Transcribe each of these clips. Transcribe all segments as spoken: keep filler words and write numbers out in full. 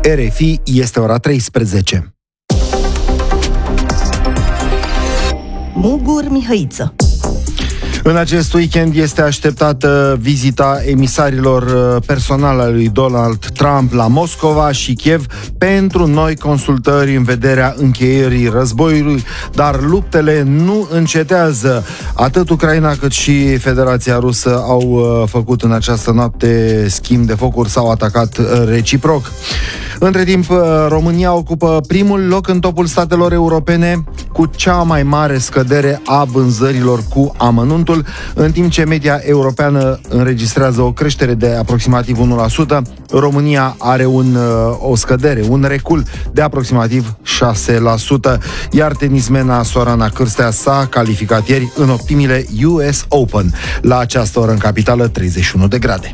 R F I, este ora treisprezece. Mugur Mihăiță. În acest weekend este așteptată vizita emisarilor personale a lui Donald Trump la Moscova și Kiev pentru noi consultări în vederea încheierii războiului, dar luptele nu încetează. Atât Ucraina cât și Federația Rusă au făcut în această noapte schimb de focuri, s-au atacat reciproc. Între timp, România ocupă primul loc în topul statelor europene cu cea mai mare scădere a vânzărilor cu amănuntul, în timp ce media europeană înregistrează o creștere de aproximativ unu la sută, România are un, o scădere, un recul de aproximativ șase la sută, iar tenismena Sorana Cârstea s-a calificat ieri în optimile U S Open. La această oră în capitală, treizeci și unu de grade.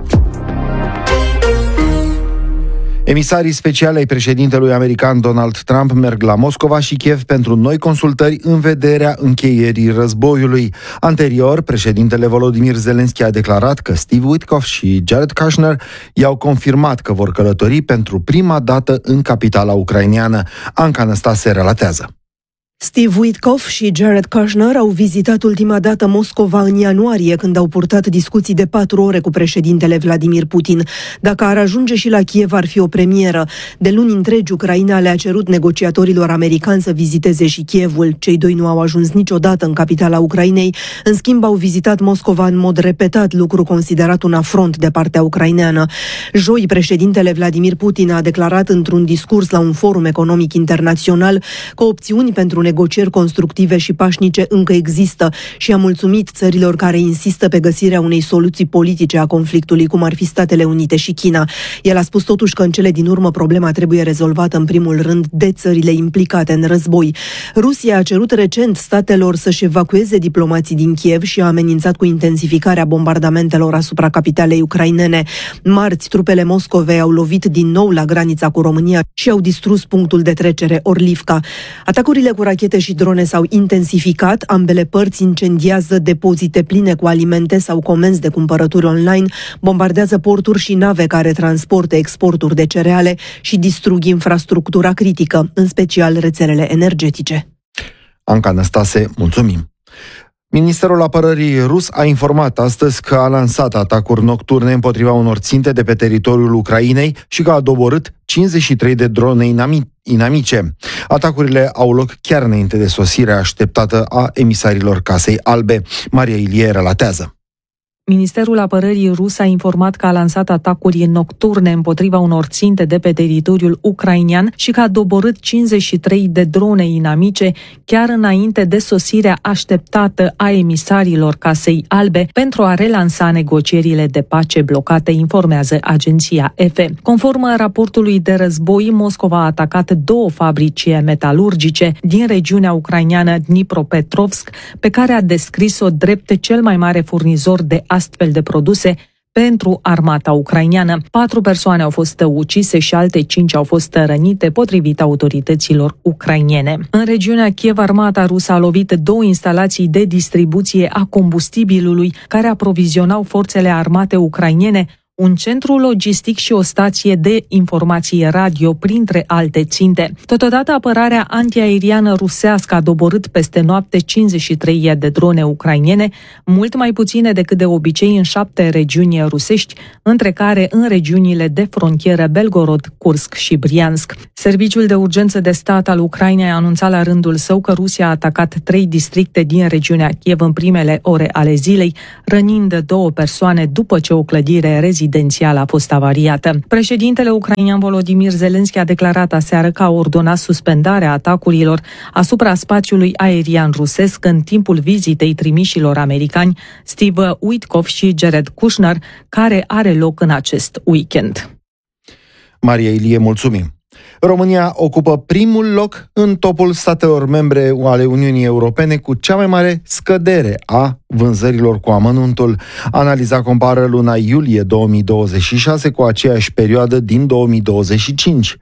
Emisarii speciali ai președintelui american Donald Trump merg la Moscova și Kiev pentru noi consultări în vederea încheierii războiului. Anterior, președintele Volodymyr Zelensky a declarat că Steve Witkoff și Jared Kushner i-au confirmat că vor călători pentru prima dată în capitala ucraineană. Anca Năstase relatează. Steve Witkoff și Jared Kushner au vizitat ultima dată Moscova în ianuarie, când au purtat discuții de patru ore cu președintele Vladimir Putin. Dacă ar ajunge și la Kiev, ar fi o premieră. De luni întregi, Ucraina le-a cerut negociatorilor americani să viziteze și Kievul. Cei doi nu au ajuns niciodată în capitala Ucrainei. În schimb, au vizitat Moscova în mod repetat, lucru considerat un afront de partea ucraineană. Joi, președintele Vladimir Putin a declarat într-un discurs la un forum economic internațional că opțiuni pentru negocieri constructive și pașnice încă există și a mulțumit țărilor care insistă pe găsirea unei soluții politice a conflictului, cum ar fi Statele Unite și China. El a spus totuși că în cele din urmă problema trebuie rezolvată în primul rând de țările implicate în război. Rusia a cerut recent statelor să-și evacueze diplomații din Kiev și a amenințat cu intensificarea bombardamentelor asupra capitalei ucrainene. Marți, trupele Moscovei au lovit din nou la granița cu România și au distrus punctul de trecere Orlivka. Atacurile cu rachete și drone s-au intensificat, ambele părți incendiază depozite pline cu alimente sau comenzi de cumpărături online, bombardează porturi și nave care transportă exporturi de cereale și distrug infrastructura critică, în special rețelele energetice. Anca Năstase, mulțumim! Ministerul Apărării rus a informat astăzi că a lansat atacuri nocturne împotriva unor ținte de pe teritoriul Ucrainei și că a doborât cincizeci și trei de drone inamice. Atacurile au loc chiar înainte de sosirea așteptată a emisarilor Casei Albe. Maria Ilie relatează. Ministerul Apărării rus a informat că a lansat atacuri nocturne împotriva unor ținte de pe teritoriul ucrainean și că a doborât cincizeci și trei de drone inamice chiar înainte de sosirea așteptată a emisarilor Casei Albe pentru a relansa negocierile de pace blocate, informează agenția E F. Conform raportului de război, Moscova a atacat două fabrici metalurgice din regiunea ucraineană Dnipropetrovsk, pe care a descris-o drept cel mai mare furnizor de astfel de produse pentru armata ucraineană. Patru persoane au fost ucise și alte cinci au fost rănite, potrivit autorităților ucrainene. În regiunea Kiev, armata rusă a lovit două instalații de distribuție a combustibilului care aprovizionau forțele armate ucrainene, un centru logistic și o stație de informații radio, printre alte ținte. Totodată, apărarea antiaeriană rusească a doborât peste noapte cincizeci și trei de drone ucrainene, mult mai puține decât de obicei în șapte regiuni rusești, între care în regiunile de frontieră Belgorod, Kursk și Briansk. Serviciul de urgență de stat al Ucrainei a anunțat la rândul său că Rusia a atacat trei districte din regiunea Kiev în primele ore ale zilei, rănind două persoane după ce o clădire rezidențială a fost avariată. Președintele ucrainean Volodymyr Zelensky a declarat aseară că a ordonat suspendarea atacurilor asupra spațiului aerian rusesc în timpul vizitei trimișilor americani Steve Witkoff și Jared Kushner, care are loc în acest weekend. Maria Ilie, mulțumim! România ocupă primul loc în topul statelor membre ale Uniunii Europene cu cea mai mare scădere a vânzărilor cu amănuntul. Analiza compară luna iulie două mii douăzeci și șase cu aceeași perioadă din două mii douăzeci și cinci.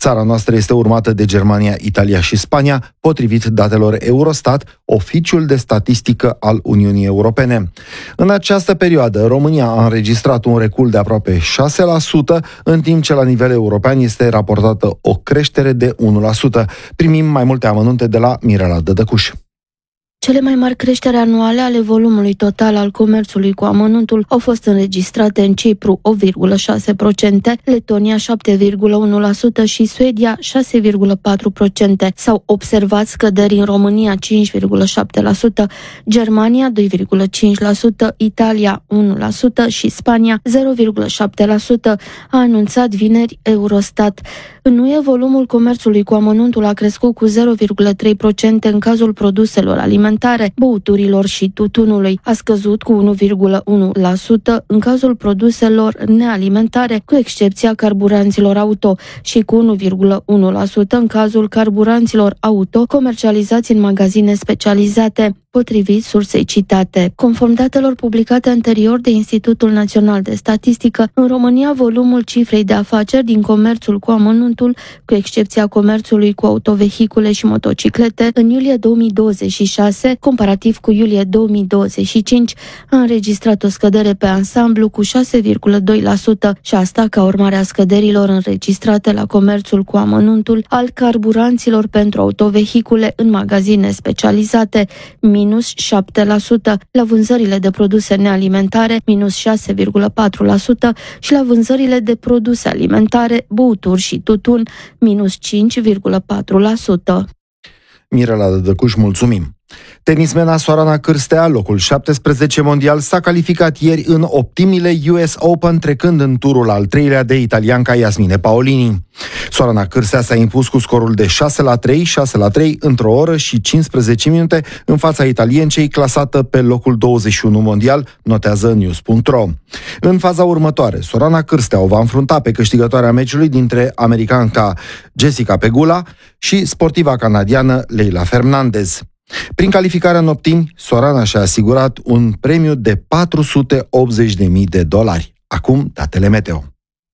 Țara noastră este urmată de Germania, Italia și Spania, potrivit datelor Eurostat, oficiul de statistică al Uniunii Europene. În această perioadă, România a înregistrat un recul de aproape șase la sută, în timp ce la nivel european este raportată o creștere de unu la sută. Primim mai multe amănunte de la Mirela Dădăcuș. Cele mai mari creșteri anuale ale volumului total al comerțului cu amănuntul au fost înregistrate în Cipru opt virgulă șase la sută, Letonia șapte virgulă unu la sută și Suedia șase virgulă patru la sută. S-au observat scăderi în România cinci virgulă șapte la sută, Germania doi virgulă cinci la sută, Italia unu la sută și Spania zero virgulă șapte la sută, a anunțat vineri Eurostat. În U E, volumul comerțului cu amănuntul a crescut cu zero virgulă trei la sută în cazul produselor alimentare, băuturilor și tutunului. A scăzut cu unu virgulă unu la sută în cazul produselor nealimentare, cu excepția carburanților auto, și cu unu virgulă unu la sută în cazul carburanților auto comercializați în magazine specializate, potrivit sursei citate. Conform datelor publicate anterior de Institutul Național de Statistică, în România volumul cifrei de afaceri din comerțul cu amănuntul, cu excepția comerțului cu autovehicule și motociclete, în iulie două mii douăzeci și șase, comparativ cu iulie două mii douăzeci și cinci, a înregistrat o scădere pe ansamblu cu șase virgulă doi la sută și asta ca urmare a scăderilor înregistrate la comerțul cu amănuntul al carburanților pentru autovehicule în magazine specializate, minus șapte la sută, la vânzările de produse nealimentare, minus șase virgulă patru la sută și la vânzările de produse alimentare, băuturi și tutun, minus cinci virgulă patru la sută. Mirela Dădăcuș, mulțumim! Tenismena Sorana Cârstea, locul șaptesprezece mondial, s-a calificat ieri în optimile U S Open, trecând în turul al treilea de italianca Iasmine Paolini. Sorana Cârstea s-a impus cu scorul de șase la trei, șase la trei, într-o oră și cincisprezece minute, în fața italiencei, clasată pe locul douăzeci și unu mondial, notează news punct ro. În faza următoare, Sorana Cârstea o va înfrunta pe câștigătoarea meciului dintre americanca Jessica Pegula și sportiva canadiană Leila Fernandez. Prin calificarea în optimi, Sorana și-a asigurat un premiu de patru sute optzeci de mii de dolari. Acum, datele meteo.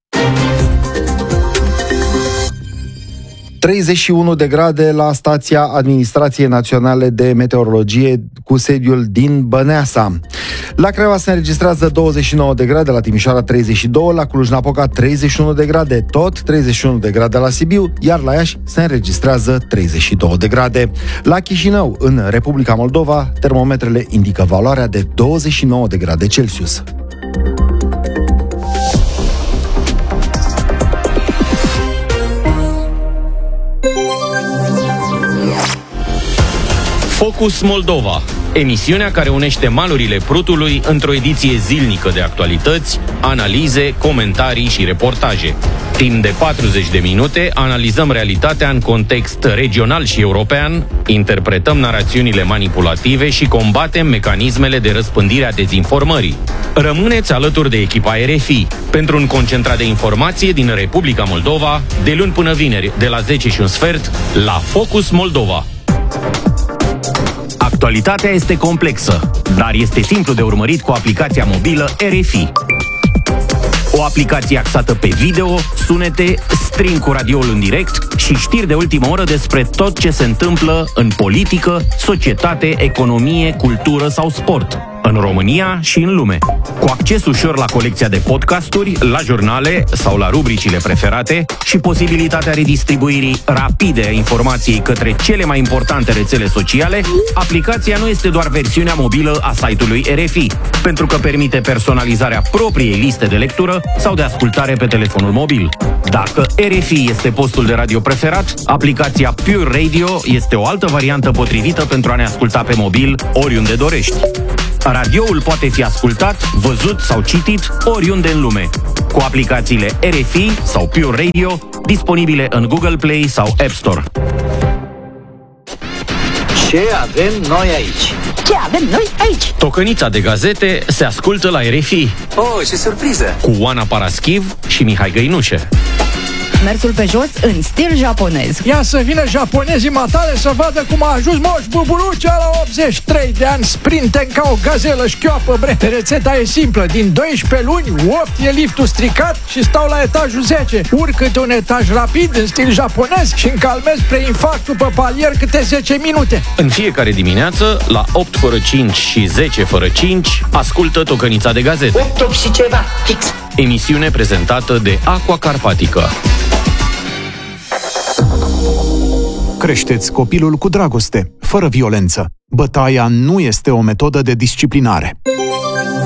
treizeci și unu de grade la stația Administrației Naționale de Meteorologie cu sediul din Băneasa. La Craiova se înregistrează douăzeci și nouă de grade, la Timișoara treizeci și doi, la Cluj-Napoca treizeci și unu de grade, tot treizeci și unu de grade la Sibiu, iar la Iași se înregistrează treizeci și două de grade. La Chișinău, în Republica Moldova, termometrele indică valoarea de douăzeci și nouă de grade Celsius. Focus Moldova, emisiunea care unește malurile Prutului într-o ediție zilnică de actualități, analize, comentarii și reportaje. Timp de patruzeci de minute analizăm realitatea în context regional și european, interpretăm narațiunile manipulative și combatem mecanismele de răspândire a dezinformării. Rămâneți alături de echipa R F I pentru un concentrat de informație din Republica Moldova, de luni până vineri, de la zece și un sfert, la Focus Moldova. Actualitatea este complexă, dar este simplu de urmărit cu aplicația mobilă R F I. O aplicație axată pe video, sunete, stream cu radioul în direct și știri de ultimă oră despre tot ce se întâmplă în politică, societate, economie, cultură sau sport, în România și în lume. Cu acces ușor la colecția de podcasturi, la jurnale sau la rubricile preferate și posibilitatea redistribuirii rapide a informației către cele mai importante rețele sociale, aplicația nu este doar versiunea mobilă a site-ului R F I, pentru că permite personalizarea propriei liste de lectură sau de ascultare pe telefonul mobil. Dacă R F I este postul de radio preferat, aplicația Pure Radio este o altă variantă potrivită pentru a ne asculta pe mobil oriunde dorești. Radioul poate fi ascultat, văzut sau citit oriunde în lume, cu aplicațiile R F I sau Pure Radio, disponibile în Google Play sau App Store. Ce avem noi aici? Ce avem noi aici? Tocănița de gazete se ascultă la R F I. Oh, ce surpriză! Cu Oana Paraschiv și Mihai Găinușe. Mersul pe jos în stil japonez. Ia să vină japonezii matale să vadă cum a ajuns Moș Buburucea la optzeci și trei de ani, sprinten ca o gazelă șchioapă, bre. Rețeta e simplă, din doisprezece luni, opt e liftul stricat și stau la etajul zece. Urc câte un etaj rapid în stil japonez și încalmez preinfarctul pe palier câte zece minute. În fiecare dimineață, la opt fără cinci și zece fără cinci, ascultă Tocănița de gazete. opt și ceva, fix. Emisiune prezentată de Aqua Carpatica. Creșteți copilul cu dragoste, fără violență. Bătaia nu este o metodă de disciplinare.